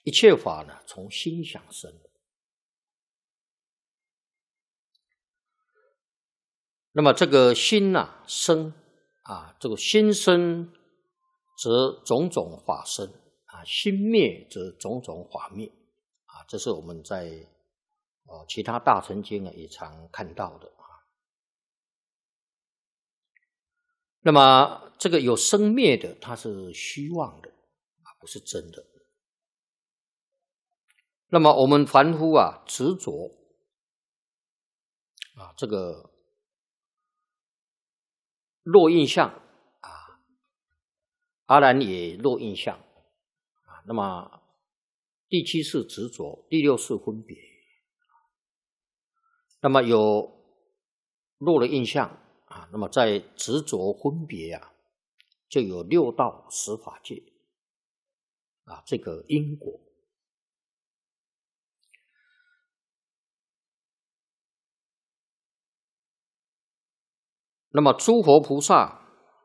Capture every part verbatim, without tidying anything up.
一切法呢，从心想生。那么这个心呐、啊、生啊，这个心生则种种法生啊，心灭则种种法灭啊，这是我们在呃其他大乘经啊也常看到的啊。那么这个有生灭的，它是虚妄的啊，不是真的。那么我们凡夫啊执着啊，这个落印象啊，阿难也落印象啊。那么第七是执着，第六是分别。那么有落了印象啊，那么在执着分别啊，就有六道十法界啊，这个因果。那么诸佛菩萨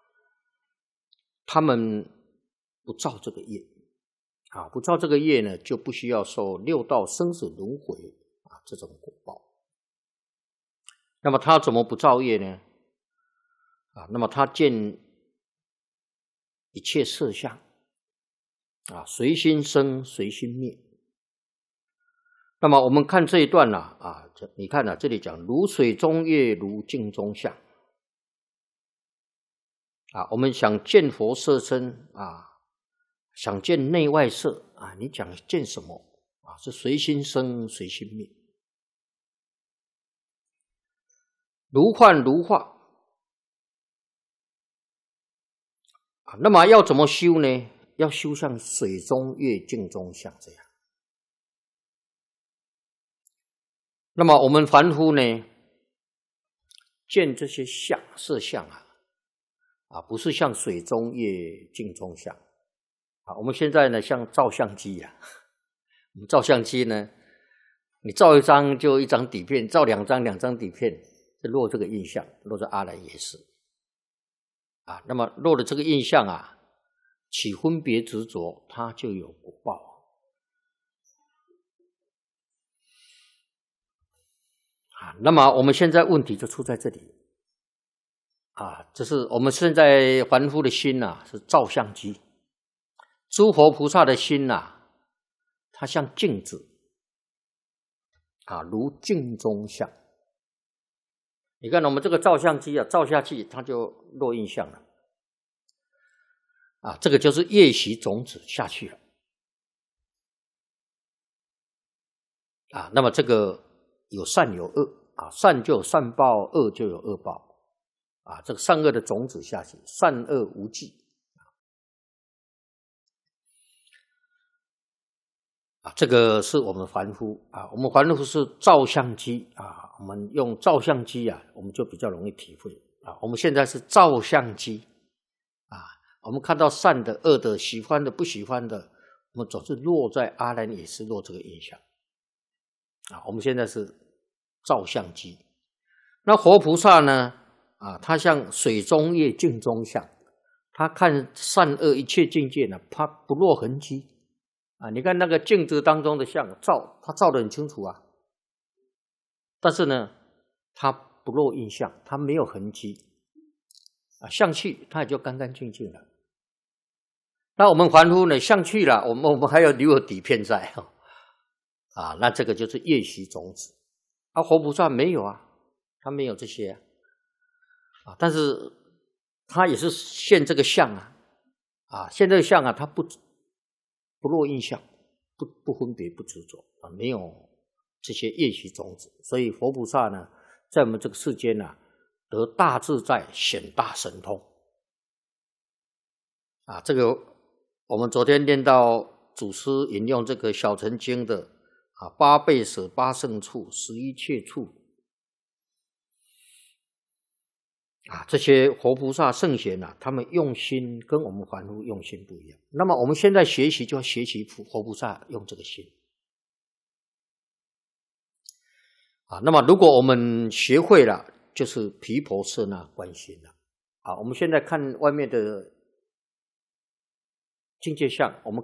他们不造这个业啊，不造这个业呢，就不需要受六道生死轮回啊这种果报。那么他怎么不造业呢？啊，那么他见一切色相啊，随心生，随心灭。那么我们看这一段呢、啊，啊，你看啊，这里讲如水中月，如镜中像。啊，我们想见佛色身啊，想见内外色啊，你讲见什么啊？是随心生，随心灭，如幻如化啊。那么要怎么修呢？要修像水中月，镜中像这样。那么我们凡夫呢，见这些相色相啊。啊，不是像水中月，镜中像啊。我们现在呢，像照相机啊，我们照相机呢，你照一张就一张底片，照两张两张底片，就落这个印象，落在阿难也是啊。那么落了这个印象啊，起分别执着，它就有果报啊。那么我们现在问题就出在这里。啊，这是我们现在凡夫的心呐、啊，是照相机；诸佛菩萨的心呐、啊，它像镜子啊，如镜中像。你看我们这个照相机啊，照下去它就落印象了啊，这个就是业习种子下去了啊。那么这个有善有恶啊，善就有善报，恶就有恶报。啊，这个善恶的种子下去，善恶无记啊，这个是我们凡夫啊，我们凡夫是照相机啊，我们用照相机啊，我们就比较容易体会啊。我们现在是照相机啊，我们看到善的、恶的、喜欢的、不喜欢的，我们总是落在阿难也是落这个印象啊。我们现在是照相机，那活菩萨呢？啊，他像水中月，镜中像，他看善恶一切境界呢，他不落痕迹啊。你看那个镜子当中的像照，他照得很清楚啊，但是呢，他不落印象，他没有痕迹啊，相去他也就干干净净了。那我们凡夫呢，相去了，我们我们还要留有底片在啊，那这个就是业习种子啊。活菩萨没有啊，他没有这些啊。啊，但是他也是现这个相啊，啊，现这个相啊，他不不落印象，不不分别，不执着啊，没有这些业习种子，所以佛菩萨呢，在我们这个世间呢、啊，得大自在，显大神通啊。这个我们昨天念到祖师引用这个小乘经的啊，八倍舍八胜处，十一切处。啊，这些活菩萨圣贤啊，他们用心跟我们凡夫用心不一样。那么我们现在学习就要学习活菩萨用这个心啊。那么如果我们学会了，就是毗婆舍那观心了啊。我们现在看外面的境界相，我们